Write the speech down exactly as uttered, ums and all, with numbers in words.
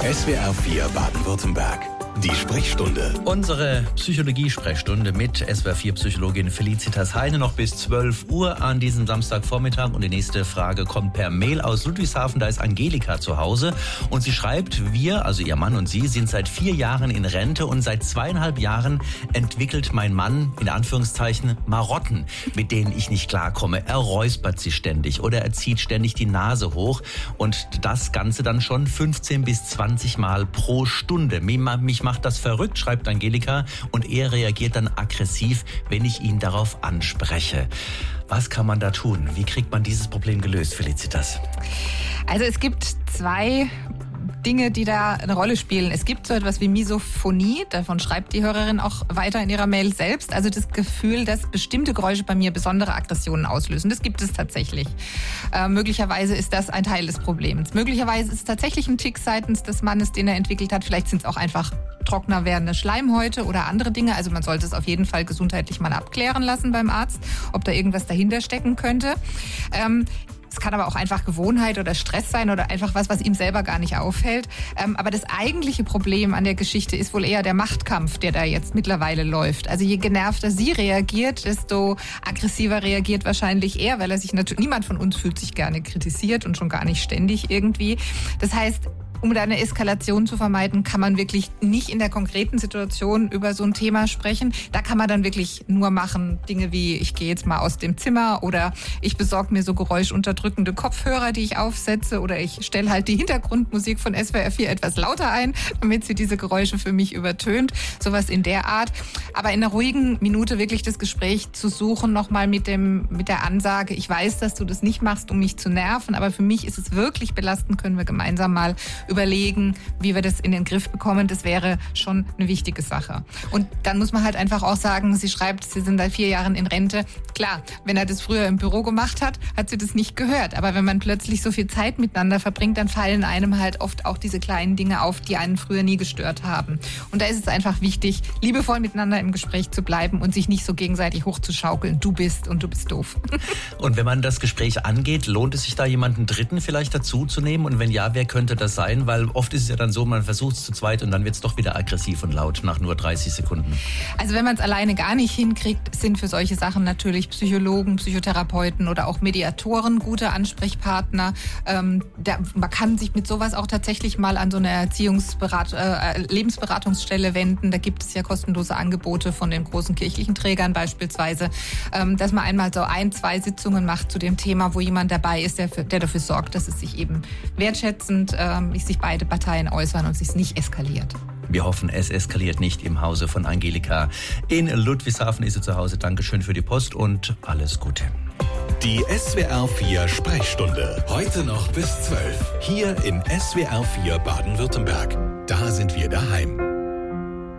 S W R vier Baden-Württemberg. Die Sprechstunde. Unsere Psychologie-Sprechstunde mit S W R vier Psychologin Felicitas Heine noch bis zwölf Uhr an diesem Samstagvormittag. Und die nächste Frage kommt per Mail aus Ludwigshafen. Da ist Angelika zu Hause und sie schreibt, wir, also ihr Mann und sie, sind seit vier Jahren in Rente und seit zweieinhalb Jahren entwickelt mein Mann, in Anführungszeichen, Marotten, mit denen ich nicht klarkomme. Er räuspert sich ständig oder er zieht ständig die Nase hoch und das Ganze dann schon fünfzehn bis zwanzig Mal pro Stunde. Mich macht das verrückt, schreibt Angelika, und er reagiert dann aggressiv, wenn ich ihn darauf anspreche. Was kann man da tun? Wie kriegt man dieses Problem gelöst, Felicitas? Also es gibt zwei Dinge, die da eine Rolle spielen. Es gibt so etwas wie Misophonie, davon schreibt die Hörerin auch weiter in ihrer Mail selbst. Also das Gefühl, dass bestimmte Geräusche bei mir besondere Aggressionen auslösen. Das gibt es tatsächlich. Äh, möglicherweise ist das ein Teil des Problems. Möglicherweise ist es tatsächlich ein Tick seitens des Mannes, den er entwickelt hat. Vielleicht sind es auch einfach trockener werdende Schleimhäute oder andere Dinge. Also man sollte es auf jeden Fall gesundheitlich mal abklären lassen beim Arzt, ob da irgendwas dahinter stecken könnte. Ähm, Es kann aber auch einfach Gewohnheit oder Stress sein oder einfach was, was ihm selber gar nicht auffällt. Ähm, aber das eigentliche Problem an der Geschichte ist wohl eher der Machtkampf, der da jetzt mittlerweile läuft. Also je genervter sie reagiert, desto aggressiver reagiert wahrscheinlich er, weil er sich natürlich, niemand von uns fühlt sich gerne kritisiert und schon gar nicht ständig irgendwie. Das heißt, um da eine Eskalation zu vermeiden, kann man wirklich nicht in der konkreten Situation über so ein Thema sprechen. Da kann man dann wirklich nur machen Dinge wie, ich gehe jetzt mal aus dem Zimmer oder ich besorge mir so geräuschunterdrückende Kopfhörer, die ich aufsetze, oder ich stelle halt die Hintergrundmusik von S W R vier etwas lauter ein, damit sie diese Geräusche für mich übertönt. Sowas in der Art. Aber in einer ruhigen Minute wirklich das Gespräch zu suchen, nochmal mit dem, mit der Ansage, ich weiß, dass du das nicht machst, um mich zu nerven, aber für mich ist es wirklich belastend, können wir gemeinsam mal überlegen, wie wir das in den Griff bekommen. Das wäre schon eine wichtige Sache. Und dann muss man halt einfach auch sagen, sie schreibt, sie sind seit vier Jahren in Rente. Klar, wenn er das früher im Büro gemacht hat, hat sie das nicht gehört. Aber wenn man plötzlich so viel Zeit miteinander verbringt, dann fallen einem halt oft auch diese kleinen Dinge auf, die einen früher nie gestört haben. Und da ist es einfach wichtig, liebevoll miteinander im Gespräch zu bleiben und sich nicht so gegenseitig hochzuschaukeln. Du bist und du bist doof. Und wenn man das Gespräch angeht, lohnt es sich da jemanden Dritten vielleicht dazu zu nehmen? Und wenn ja, wer könnte das sein? Weil oft ist es ja dann so, man versucht es zu zweit und dann wird es doch wieder aggressiv und laut nach nur dreißig Sekunden. Also wenn man es alleine gar nicht hinkriegt, sind für solche Sachen natürlich Psychologen, Psychotherapeuten oder auch Mediatoren gute Ansprechpartner. Ähm, da, man kann sich mit sowas auch tatsächlich mal an so eine Erziehungsberat- äh, Lebensberatungsstelle wenden. Da gibt es ja kostenlose Angebote von den großen kirchlichen Trägern beispielsweise, ähm, dass man einmal so ein, zwei Sitzungen macht zu dem Thema, wo jemand dabei ist, der, für, der dafür sorgt, dass es sich eben wertschätzend, ähm, sich beide Parteien äußern und sich nicht eskaliert. Wir hoffen, es eskaliert nicht im Hause von Angelika. In Ludwigshafen ist sie zu Hause. Dankeschön für die Post und alles Gute. Die S W R vier Sprechstunde. Heute noch bis zwölf. Hier in S W R vier Baden-Württemberg. Da sind wir daheim.